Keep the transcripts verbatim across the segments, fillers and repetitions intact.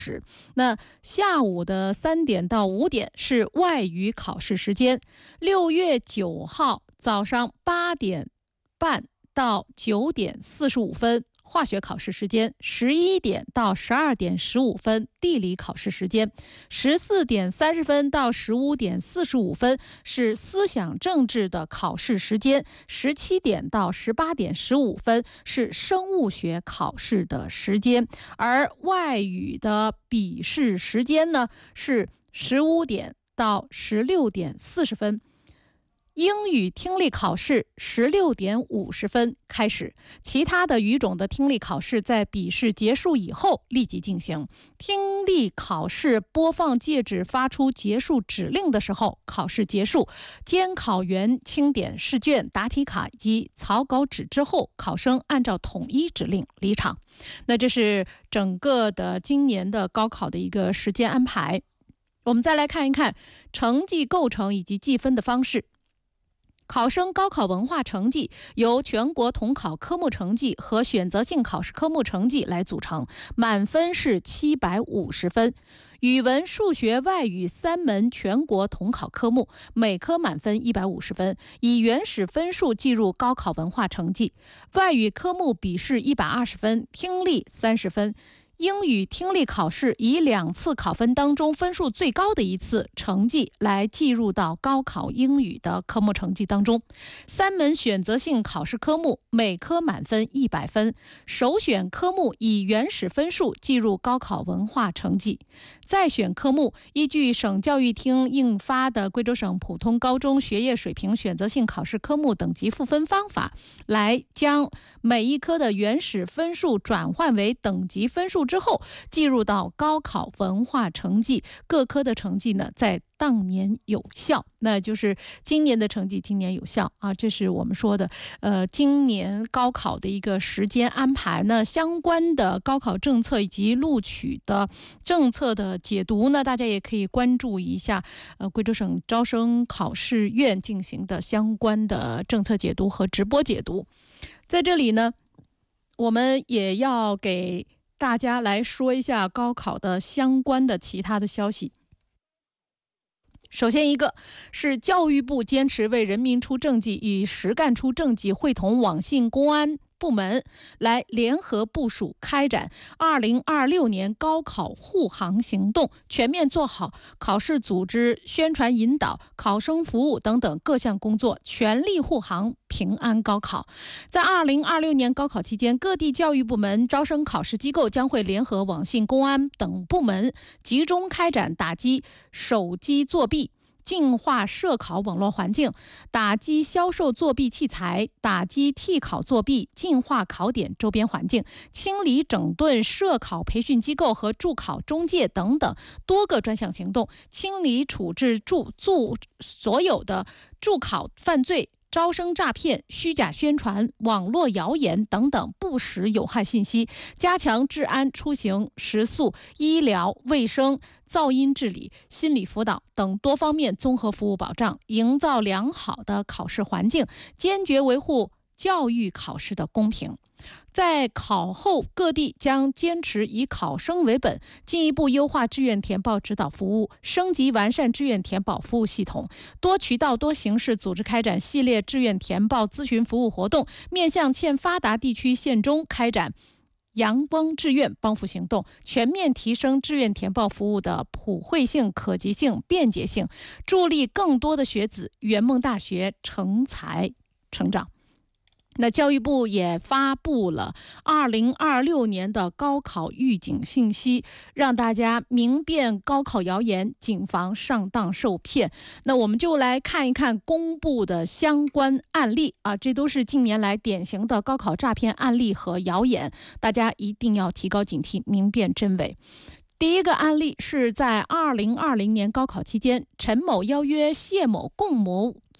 那下午的三点到五点是外语考试时间。六月九号早上八点半到九点四十五分化学考试时间，十一点到十二点十五分地理考试时间，十四点三十分到十五点四十五分是思想政治的考试时间，十七点到十八点十五分是生物学考试的时间，而外语的笔试时间呢是十五点到十六点四十分。英语听力考试十六点五十分开始，其他的语种的听力考试在笔试结束以后立即进行。听力考试播放介质发出结束指令的时候，考试结束。监考员清点试卷、答题卡以及草稿纸之后，考生按照统一指令离场。那这是整个的今年的高考的一个时间安排。我们再来看一看成绩构成以及计分的方式。考生高考文化成绩由全国统考科目成绩和选择性考试科目成绩来组成，满分是七百五十分。语文、数学、外语三门全国统考科目，每科满分一百五十分，以原始分数计入高考文化成绩。外语科目笔试一百二十分，听力三十分。英语听力考试以两次考分当中分数最高的一次成绩来计入到高考英语的科目成绩当中。三门选择性考试科目，每科满分一百分，首选科目以原始分数计入高考文化成绩。再选科目依据省教育厅印发的贵州省普通高中学业水平选择性考试科目等级赋分方法，来将每一科的原始分数转换为等级分数之后计入到高考文化成绩，各科的成绩呢在当年有效，那就是今年的成绩今年有效啊，这是我们说的呃今年高考的一个时间安排。那相关的高考政策以及录取的政策的解读呢，大家也可以关注一下呃贵州省招生考试院进行的相关的政策解读和直播解读。在这里呢，我们也要给大家来说一下高考的相关的其他的消息。首先一个是教育部坚持为人民出政绩，与实干出政绩会同网信公安部门来联合部署开展二零二六年高考护航行动，全面做好考试组织、宣传引导、考生服务等等各项工作，全力护航平安高考。在二零二六年高考期间，各地教育部门、招生考试机构将会联合网信公安等部门，集中开展打击手机作弊、净化涉考网络环境，打击销售作弊器材，打击替考作弊，净化考点周边环境，清理整顿涉考培训机构和助考中介等等多个专项行动，清理处置助助所有的助考犯罪、招生诈骗、虚假宣传、网络谣言等等不实有害信息，加强治安、出行、食宿、医疗卫生、噪音治理、心理辅导等多方面综合服务保障，营造良好的考试环境，坚决维护教育考试的公平。在考后，各地将坚持以考生为本，进一步优化志愿填报指导服务，升级完善志愿填报服务系统，多渠道多形式组织开展系列志愿填报咨询服务活动，面向欠发达地区县中开展阳光志愿帮扶行动，全面提升志愿填报服务的普惠性、可及性、便捷性，助力更多的学子圆梦大学成才成长。那教育部也发布了二零二六年的高考预警信息，让大家明辨高考谣言，谨防上当受骗。那我们就来看一看公布的相关案例啊，这都是近年来典型的高考诈骗案例和谣言，大家一定要提高警惕，明辨真伪。第一个案例是在二零二零年高考期间，陈某邀约谢某共谋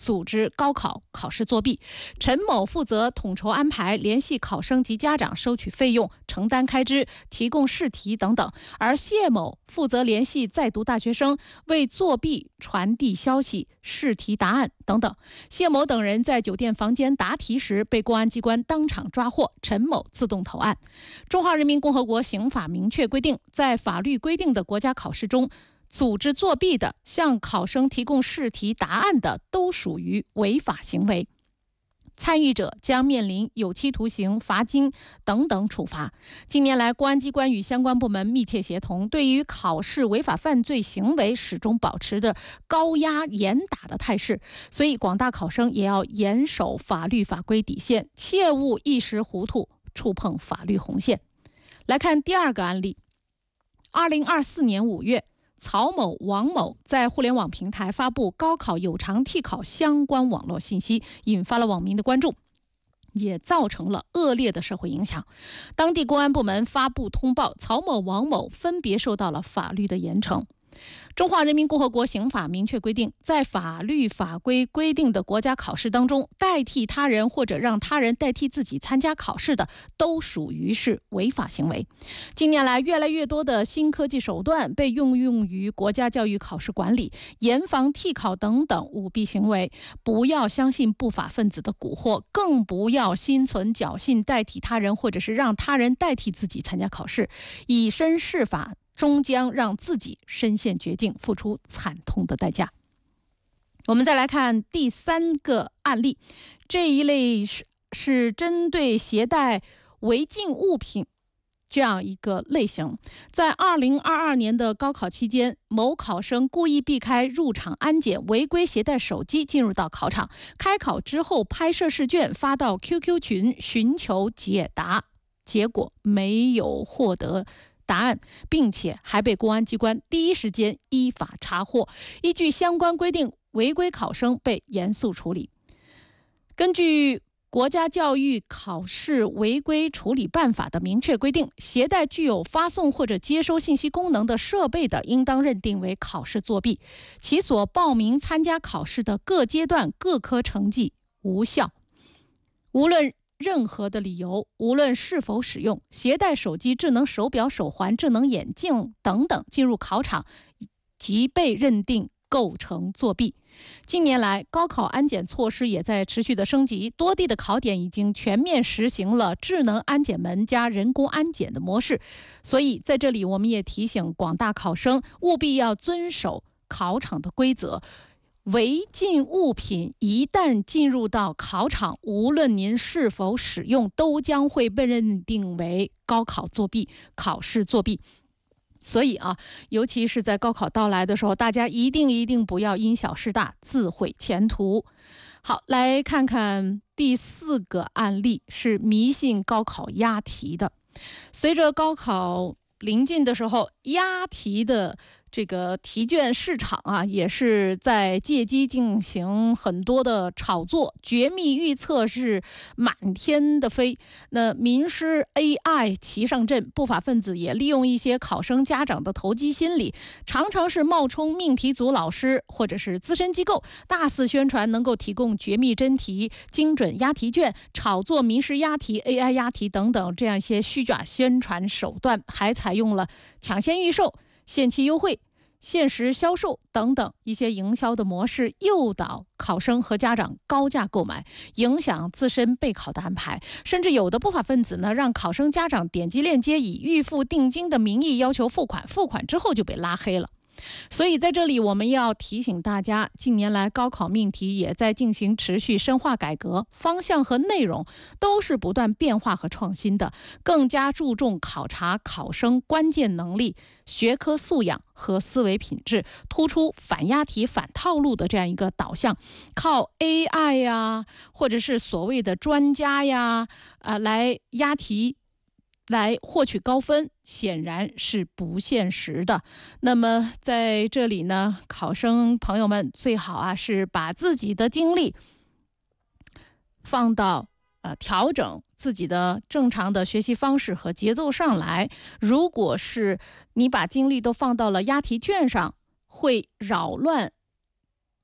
组织高考考试作弊。陈某负责统筹安排，联系考生及家长收取费用、承担开支、提供试题等等，而谢某负责联系在读大学生，为作弊传递消息、试题答案等等。谢某等人在酒店房间答题时被公安机关当场抓获，陈某自动投案。中华人民共和国刑法明确规定，在法律规定的国家考试中，组织作弊的、向考生提供试题答案的，都属于违法行为。参与者将面临有期徒刑、罚金等等处罚。近年来，公安机关与相关部门密切协同，对于考试违法犯罪行为始终保持着高压严打的态势。所以，广大考生也要严守法律法规底线，切勿一时糊涂触碰法律红线。来看第二个案例。二零二四年五月，曹某、王某在互联网平台发布高考有偿替考相关网络信息，引发了网民的关注，也造成了恶劣的社会影响。当地公安部门发布通报，曹某、王某分别受到了法律的严惩。中华人民共和国刑法明确规定，在法律法规规定的国家考试当中，代替他人或者让他人代替自己参加考试的，都属于是违法行为。近年来，越来越多的新科技手段被运用于国家教育考试管理，严防替考等等舞弊行为。不要相信不法分子的蛊惑，更不要心存侥幸代替他人或者是让他人代替自己参加考试，以身试法，终将让自己身陷绝境，付出惨痛的代价。我们再来看第三个案例，这一类是是针对携带违禁物品这样一个类型。在二零二二年的高考期间，某考生故意避开入场安检，违规携带手机进入到考场，开考之后拍摄试卷发到 Q Q 群寻求解答，结果没有获得答案，并且还被公安机关第一时间依法查获。依据相关规定，违规考生被严肃处理。根据国家教育考试违规处理办法的明确规定，携带具有发送或者接收信息功能的设备的，应当认定为考试作弊，其所报名参加考试的各阶段各科成绩无效。无论任何的理由，无论是否使用携带手机、智能手表、手环、智能眼镜等等进入考场，即被认定构成作弊。近年来，高考安检措施也在持续的升级，多地的考点已经全面实行了智能安检门加人工安检的模式。所以在这里，我们也提醒广大考生，务必要遵守考场的规则。违禁物品一旦进入到考场，无论您是否使用，都将会被认定为高考作弊、考试作弊。所以啊，尤其是在高考到来的时候，大家一定一定不要因小失大，自毁前途。好，来看看第四个案例，是迷信高考押题的。随着高考临近的时候，押题的这个题卷市场啊，也是在借机进行很多的炒作，绝密预测是满天的飞。那名师 A I 齐上阵，不法分子也利用一些考生家长的投机心理，常常是冒充命题组老师或者是资深机构，大肆宣传能够提供绝密真题、精准押题卷，炒作名师押题、A I 押题等等这样一些虚假宣传手段，还采用了抢先预售、限期优惠、限时销售等等一些营销的模式，诱导考生和家长高价购买，影响自身备考的安排。甚至有的不法分子呢，让考生家长点击链接，以预付定金的名义要求付款，付款之后就被拉黑了。所以在这里我们要提醒大家，近年来高考命题也在进行持续深化改革，方向和内容都是不断变化和创新的，更加注重考察考生关键能力、学科素养和思维品质，突出反押题、反套路的这样一个导向。靠 A I 呀，或者是所谓的专家呀，呃，来押题来获取高分，显然是不现实的。那么在这里呢，考生朋友们最好啊是把自己的精力放到呃调整自己的正常的学习方式和节奏上来。如果是你把精力都放到了押题卷上，会扰乱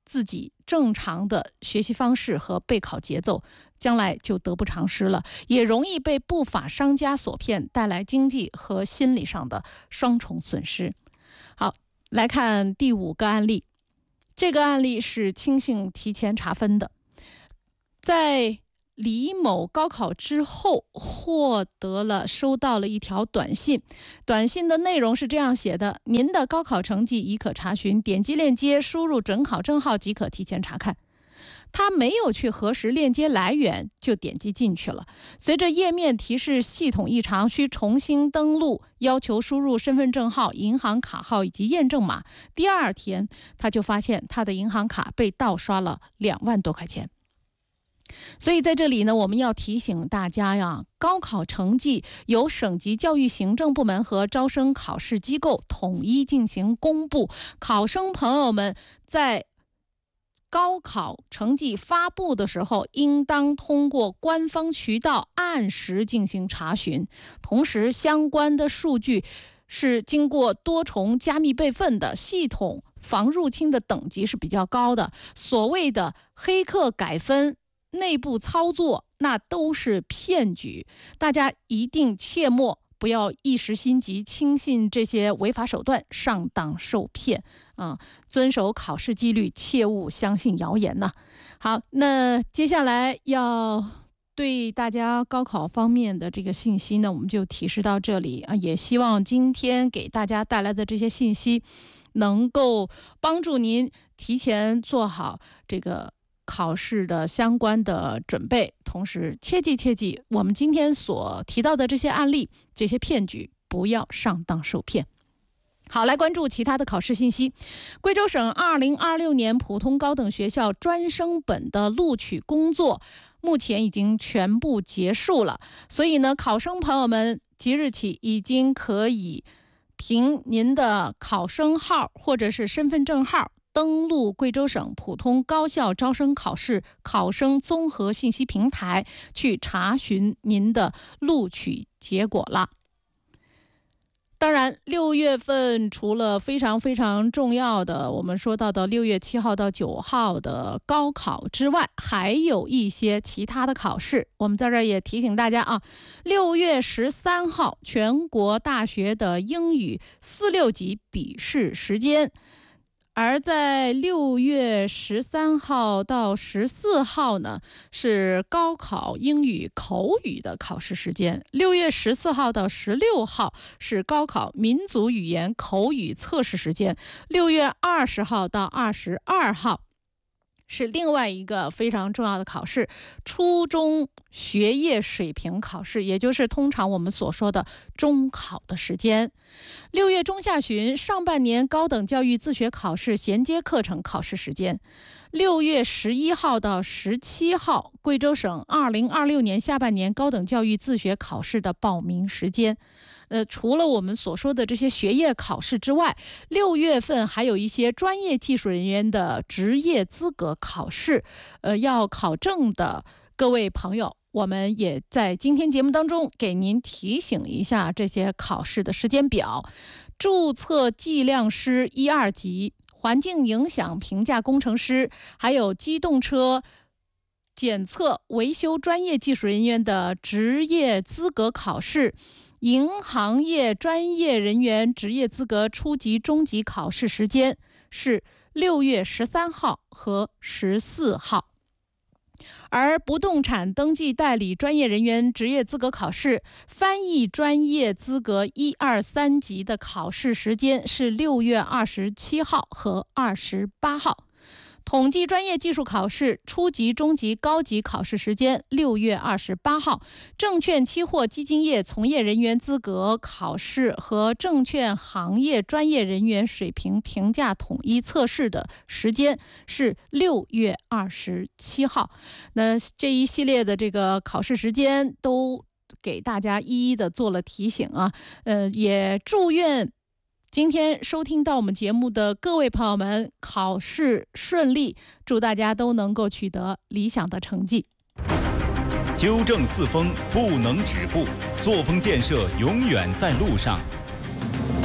自己正常的学习方式和备考节奏，将来就得不偿失了，也容易被不法商家所骗，带来经济和心理上的双重损失。好，来看第五个案例。这个案例是轻信提前查分的，在李某高考之后获得了收到了一条短信，短信的内容是这样写的：您的高考成绩已可查询，点击链接输入准考证号即可提前查看。他没有去核实链接来源，就点击进去了。随着页面提示系统异常，需重新登录，要求输入身份证号、银行卡号以及验证码。第二天，他就发现他的银行卡被盗刷了两万多块钱。所以在这里呢，我们要提醒大家呀，高考成绩由省级教育行政部门和招生考试机构统一进行公布，考生朋友们在高考成绩发布的时候，应当通过官方渠道按时进行查询，同时相关的数据是经过多重加密备份的，系统防入侵的等级是比较高的。所谓的黑客改分、内部操作，那都是骗局，大家一定切莫不要一时心急轻信这些违法手段，上当受骗啊！遵守考试纪律，切勿相信谣言呐。好，那接下来要对大家高考方面的这个信息呢，我们就提示到这里啊。也希望今天给大家带来的这些信息，能够帮助您提前做好这个考试的相关的准备，同时切记切记，我们今天所提到的这些案例、这些骗局，不要上当受骗。好，来关注其他的考试信息。贵州省二零二六年普通高等学校专升本的录取工作目前已经全部结束了，所以呢，考生朋友们即日起已经可以凭您的考生号或者是身份证号登录贵州省普通高校招生考试考生综合信息平台去查询您的录取结果了。当然，六月份除了非常非常重要的我们说到的六月七号到九号的高考之外，还有一些其他的考试。我们在这儿也提醒大家啊，六月十三号全国大学的英语四六级笔试时间。而在六月十三号到十四号呢，是高考英语口语的考试时间。六月十四号到十六号是高考民族语言口语测试时间。六月二十号到二十二号是另外一个非常重要的考试，初中学业水平考试，也就是通常我们所说的中考的时间。六月中下旬上半年高等教育自学考试衔接课程考试时间。六月十一号到十七号，贵州省二零二六年下半年高等教育自学考试的报名时间。呃，除了我们所说的这些学业考试之外，六月份还有一些专业技术人员的职业资格考试，呃，要考证的各位朋友，我们也在今天节目当中给您提醒一下这些考试的时间表。注册计量师一二级、环境影响评价工程师，还有机动车检测维修专业技术人员的职业资格考试，银行业专业人员职业资格初级、中级考试时间是六月十三号和十四号。而不动产登记代理专业人员职业资格考试、翻译专业资格一二三级的考试时间是六月二十七号和二十八号。统计专业技术考试初级、中级、高级考试时间六月二十八号。证券期货基金业从业人员资格考试和证券行业专业人员水平评价统一测试的时间是六月二十七号。那这一系列的这个考试时间都给大家一一的做了提醒啊，呃，也祝愿今天收听到我们节目的各位朋友们考试顺利，祝大家都能够取得理想的成绩。 纠正四风不能止步，作风建设永远在路上。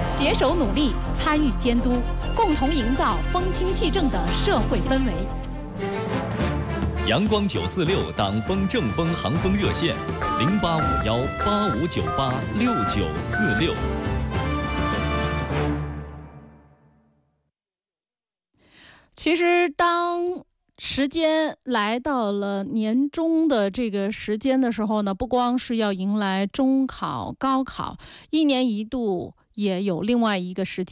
携手努力，参与监督，共同营造风清气正的社会氛围。 阳光九四六党风正风航风热线：零八五幺八五九八六九四六。 其实，当时间来到了年终的这个时间的时候呢，不光是要迎来中考、高考，一年一度也有另外一个时间。